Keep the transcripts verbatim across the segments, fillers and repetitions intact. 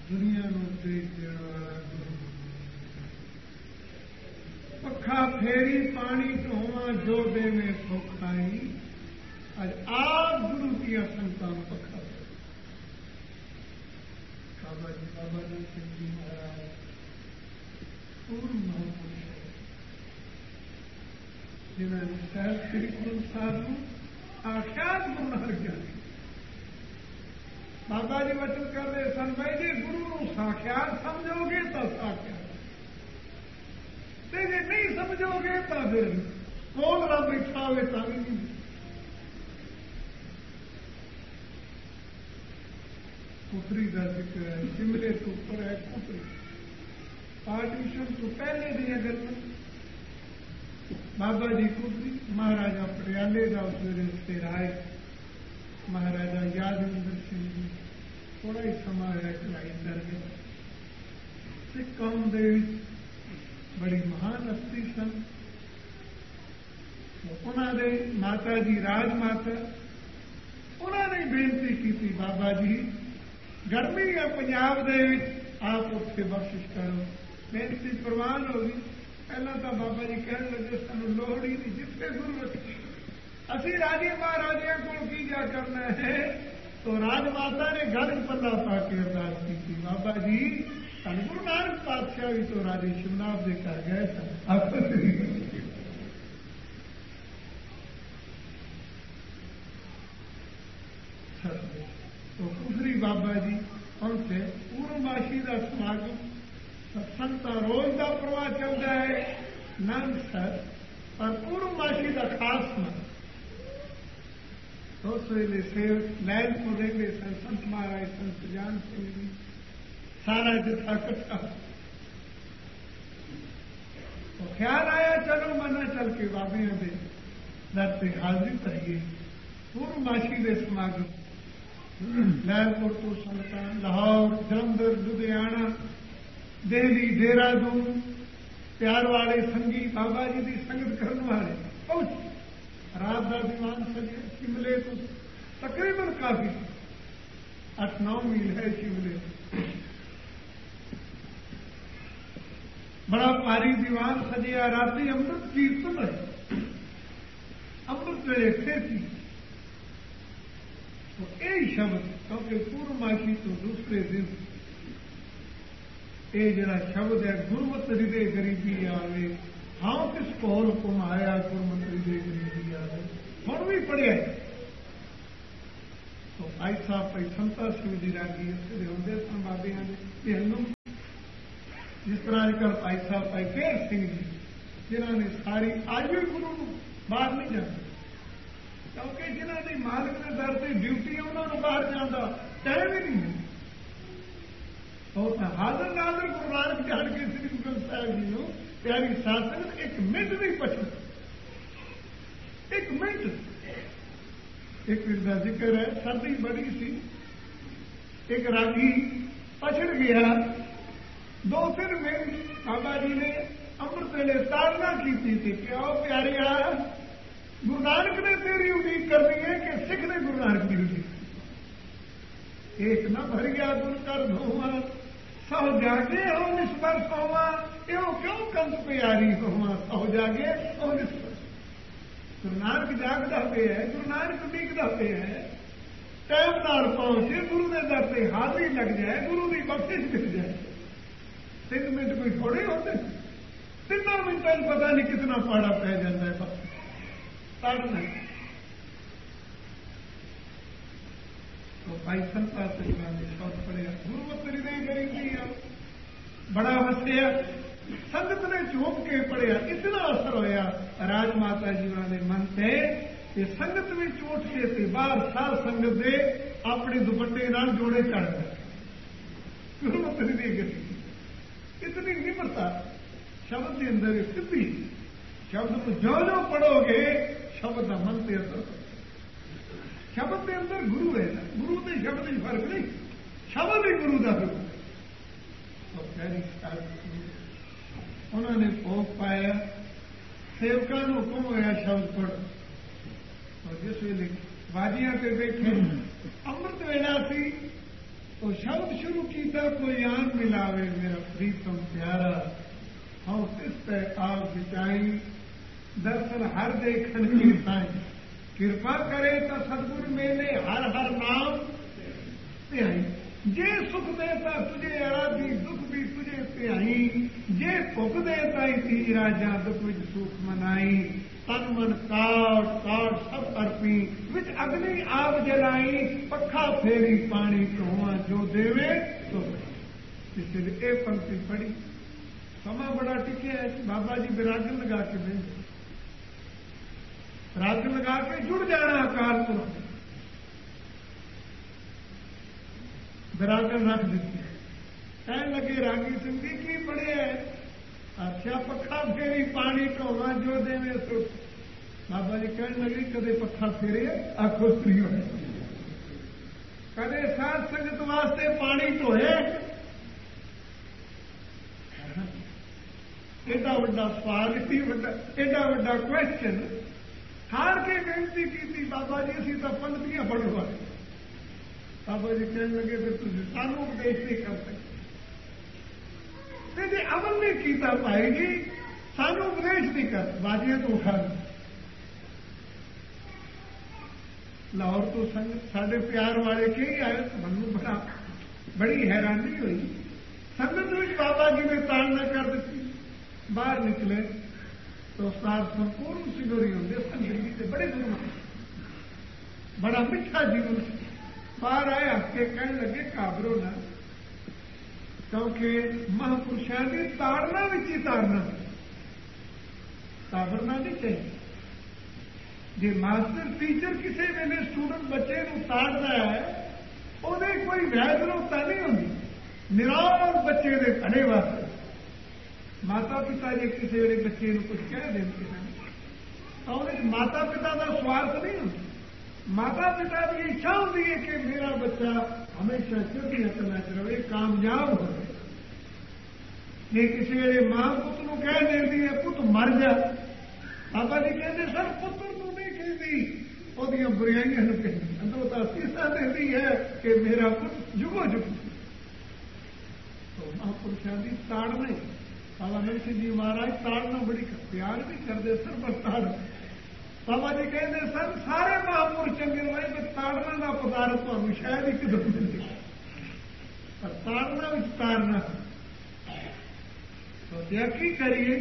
दुनिया नूं देख देण वाला गुरु। पखा फेरी पानी ढोवा जो देवे सो खाई। अज आप गुरु दिया संतां पखा बाबा जी बाबा नानक सिंह जी महाराज पूर्ण महापुरुष है जिन्होंने साहब श्री गुरु साहब को आख्यात गुरु नानक ज्ञानी। बाबा जी वचन कर रहे सन भाई जी गुरु को साख्यात समझोगे तो साख्यात, जे नहीं समझोगे तो फिर कौन रब बैठा हो ताली नहीं। कुफरी का जिक्र है, शिमले तो ऊपर है कुफरी। पार्टीशन तो पहले दी अगर बाबा जी कुफरी महाराजा पटियाले का उसमें सिर आए। महाराजा यादविंदर सिंह जी थोड़ा ही समा है चढ़ाई कर गए। सिख कौम दे बड़ी महान हस्ती सन। उन्होंने माता जी राजमाता उन्होंने बेनती की थी बाबा जी गर्मी है पंजाब दे आप उत्थे बख्शिश करो। बेनती प्रवान होगी। पहला तो बाबा जी कहने लगे सानू लोड़ ही नहीं जिथे गुरु रखे असी राजे महाराजिया को की जा करना है। तो राजमाता ने घर पल्ला पा के अरदास की थी बाबा जी सन गुरु नानक पातशाह भी तो राजे शिवनाथ दे कर गए सन। तो कुफरी बाबा जी उनसे पूर्णमासी का समागम सत्संग का रोज का प्रवाह चलता है नंद सर पर पूर्णमासी का खास मन तो उस वेले सेव लैल को रेंगे सन संत महाराज संत जान सिंह जी सारा जथा इकट्ठा। तो ख्याल आया चलो मना चल के बाबिया दे दर से हाजिर करिए। पूर्णमासी के समागम लैलपुर तो सुल्तान लाहौर जलंधर लुधियाना दिल्ली देहरादून प्यार वाले संगी बाबा जी की संगत करने वाले पहुंच रात का दीवान सजे। शिमले तो तकरीबन काफी अठ नौ मील है शिमले। बड़ा भारी दीवान सजिया। राती अमृत कीर्तन है अमृत वेले थे थी। तो यही शब्द क्योंकि पूर्णमासी तो दूसरे दिन ये जरा शब्द है गुरमत हृदय गरीबी आवे। हाँ किस को हुक्म आया गुरमत हृदय गरीबी आवे हम भी पढ़िया। तो भाई साहब भाई संता सिंह जी रागी होंगे सन बाबिया ने जिस तरह अजकल भाई साहब भाई फेर सिंह जी जिन्होंने सारी आज भी गुरु बाहर नहीं जाते क्योंकि जिन्होंने मालिक के दर से ड्यूटी उन्होंने बाहर जाता टाइम ही नहीं है। तो हाजिर नाजर गुरु नानक जान के श्री गुरु ग्रंथ साहिब जी को प्यारी शासन एक मिनट नहीं पछड़ एक मिनट। एक मिनट का जिक्र है सर्दी बड़ी सी एक रागी पछड़ गया। दो तीन मिनट बाबा जी ने अमृत वेले ताड़ना की थी कि आओ प्यारे आ गुरु नानक ने तेरी उम्मीद करनी है कि सिख ने गुरु नानक की उम्मीद। एक न भर गया गुरु कर धोवा सौ जागे हो निस्पर सोवा यो क्यों कंद प्यारी होवा सौ जागे हो निस्पर। गुरु नानक जागदा पे है गुरु नानक उम्मीददा पे है टाइम नाल पहुंचे गुरु के दर से हाजिरी लग जाए गुरु की बख्शिश मिल जाए। तीन मिनट कोई थोड़े होते तिना मिनटों पता नहीं कितना पाड़ा पै जाता है बस ताड़ना। तो भाई संता सिंह ने शब्द पढ़िया गुरुमत हृदय गरीबी बड़ा वसिया। संगत ने चौंक के पढ़िया इतना असर होया राजमाता जी ने मन से कि संगत में चोट के थे बाहर सार संगत दे अपने दुपट्टे नाल जोड़े चढ़ गए। गुरुमत हृदय गरीबी इतनी निम्रता शब्द के अंदर सिद्धि। शब्द को जो जो पढ़ोगे शब्द का मन से असर शब्द के अंदर गुरु है गुरु के शब्द ही फर्क नहीं शब्द ही गुरु का रूप है। तो प्यारी उन्होंने भोग पाया सेवकों को हुक्म होया शब्द पढ़ो। और जिस वेले बाजियां पे बैठे अमृत वेला सी तो शब्द शुरू किया कोई आन मिलावे मेरा प्रीतम प्यारा हम किस पे आप बिचाई दर्शन हर देखन की साई कृपा करे तो सतगुरु मेले हर हर नाम ध्याई जे सुख देता तुझे आराधी दुख भी तुझे ध्याई जे भुख देता थी राजा दुख विच सुख मनाई तन मन काट काट सब अर्पी विच अग्नि आप जलाई पखा फेरी पानी धोवा जो देवे तो इसलिए ये पंक्ति पढ़ी समा बड़ा टिके है बाबा जी विरागन लगा के बेंच राग लगा के जुड़ जाना अकाल पुरख विरागन रख देती है कहने लगे रागी सिंह जी की पड़े है अच्छा पखा फेरी पानी ढोवा जो देवे सो बाबा जी कहने लगे कदे पखा फेरे आखो स्त्री हो कदे साध संगत वास्ते पानी ढोए एडा वड्डा सवाल इतनी वड्डा एडा वड्डा क्वेश्चन हार के बेनती की बाबा जी असी तो पंक्तियां पढ़वा बाबा जी कहने लगे फिर तुम सानू उपदेश नहीं कर सकते जे अमल नहीं किया भाई जी सानू उपदेश नहीं कर बाजियां तो उठा लाहौर तो संग साढ़े प्यार वाले के ही आए तो मनु बड़ा बड़ी हैरानी हुई संगत में बाबा जी ने ताड़ना कर दी बाहर निकले तो सार संपूर्ण सिगोरी होंगे संगली से बड़े गुरु बड़ा मिठा जीवन बाहर आए हफ्ते कहने लगे काबरो ना क्योंकि महापुरुषों की ताड़ना विच ही ताड़ना काबरना नहीं चाहिए जे मास्टर टीचर किसी वेले स्टूडेंट बच्चे को ताड़ना है ਉਹਦੇ कोई वैधनता नहीं होंगी निराश बच्चे के भले वास्ते माता पिता जे किसी वे बच्चे कुछ कह देते हैं तो माता पिता का स्वार्थ नहीं होता माता पिता की इच्छा होती है कि मेरा बच्चा हमेशा चढ़ती हकना च रहे कामयाब हो ये किसी वे मां पुत को कह देती है पुत मर जा बाबा जी कहते सर पुत्र तू नहीं कहती वो बुराइयां कहती अंदरों तो सीसा देती है कि मेरा पुत जुगो जुग तो महापुरुषों की ताड़ना बाबा नरसिंह जी महाराज ताड़ना बड़ी प्यार भी करते सर पर ताड़ बाबा जी कहते सर सारे महापुरुष चंगे रहे पर ताड़ना का पदार्थ तो शायद ही किधर मिलती पर ताड़ना भी ताड़ना तो क्या की करिए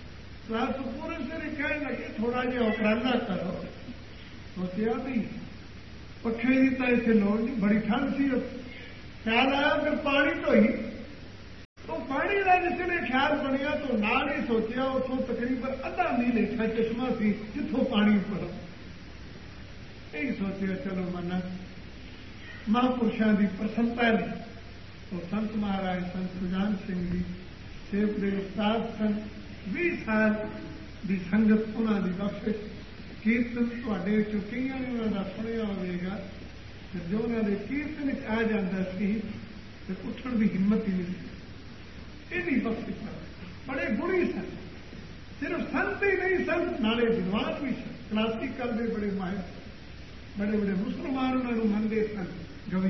पूरे से कहने लगे थोड़ा जिहा उपराला करो सोचा भी पखे की तो इतने लोड़ नहीं बड़ी ठंड सी ख्याल आया फिर पानी ढोई तो पानी का जिसने ख्याल बनया तो नाल ही सोचा उतों तकरीबन अद्धा मील हेठा चश्मा सी जिथों पानी पड़ा यही सोचा चलो मना महापुरुषों की प्रसन्नता ने तो संत महाराज संत सुजान सिंह जी सेव के उस्ताद सन बीस साल की संगत उन्होंने बख्शिश कीर्तन थोड़े चुकियां ने उन्होंने सुनिया होगा जो उन्होंने कीर्तन आ जाता सी तो उठन की हिम्मत ही नहीं यही बख्शिश बड़े गुणी सन सिर्फ संत ही नहीं सन नाले विद्वान भी सन क्लासिकल के बड़े माहिर बड़े बड़े मुसलमान उन्होंने मनते सन गवी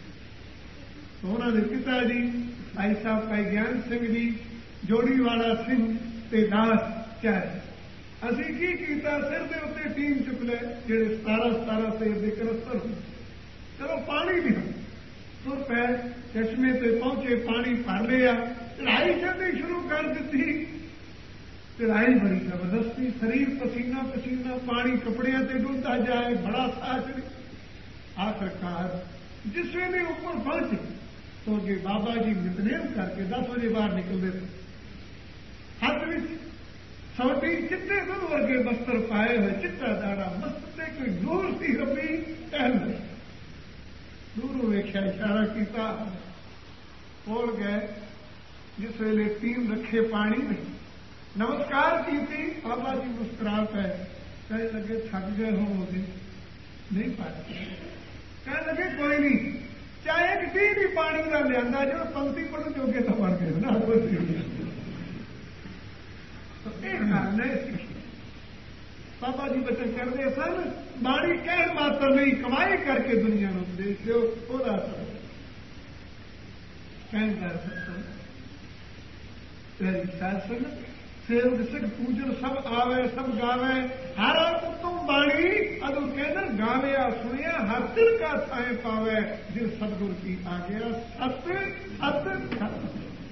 तो उन्होंने पिता जी भाई साहब भाई ज्ञान सिंह जी जोड़ीवाला सिंह ते दास चाहे असी की किया सिर के उत्ते टीम चुक ले जेडे सतारा सतारा सेर के करस्तर हो चलो पानी भी हो तुर पै चश्मे से पहुंचे पानी भर लिया चढ़ाई चढ़नी शुरू कर दी चढ़ाई बड़ी जबरदस्ती शरीर पसीना पसीना पानी कपड़िया से डूबता जाए बड़ा साथ आखिरकार जिस वे ऊपर पहुंचे तो अगे बाबा जी नितनेम करके दस बजे बाहर निकलते थे हाथ में सोटी चिट्टे दुध वर्गे बस्तर पाए हुए चिट्टा दाड़ा मस्त कोई दूर सी रबी टहल दूर वेख्या इशारा किया कोल गए जिस वेले टीम रखे पानी में नमस्कार की थी बाबा जी मुस्कुरा पे कहने लगे थक गए होंगे नहीं पाते कहने लगे कोई नहीं चाहे एक टी भी पानी का लिया जो पंक्ति पढ़ जोगे तो बढ़ गए ना तो एक कारण है बाबा जी बचन करते सन बाणी कह मात्र नहीं कमाई करके दुनिया में उपदेश दो कहता सत्संग तेरी साध संगत सेवक सिख पूजन सब आवे सब गावे हर उत्तम बाणी अदु कहना गाविया सुनिया हर तिल का थाए पावे जिन सतगुर की आ गया सत सत सत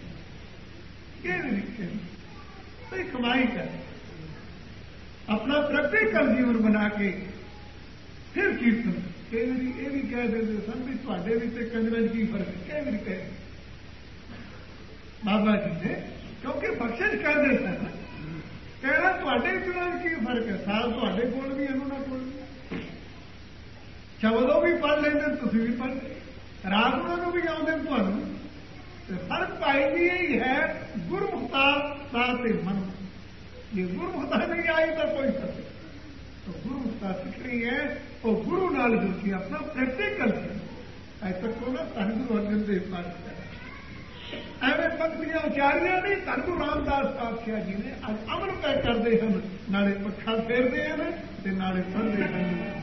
के कमाई कर अपना प्रैक्टिकल जीवन बना के फिर कीर्तन कई बार ये भी कह देते सन भी थोड़े भी तो कंजर की फर्क कई बार कह बाबा जी ने क्योंकि बख्शिश कर देते हैं कहना थोड़े चुनाव की फर्क है साल थोड़े कोल भी इन्होंने कोल भी शब्दों भी पढ़ लेंगे तुम भी पढ़ रात उन्होंने भी आते थानू फर्क पाई भी यही है गुरमुखता साथ मन ये गुरमुखता नहीं आई तो कोई फर्क तो गुरमुखता सीखनी है वो गुरु नाल जुड़ती अपना प्रैक्टिकल ऐसा तक को ना धन गुरु अर्जन देव पाठ कर एवं पंक्तियां उचारिया नहीं धन गुरु रामदास पातशाह जी ने अज अमल तय करते हैं नाले पखा फेरते हैं नाले पढ़ते हैं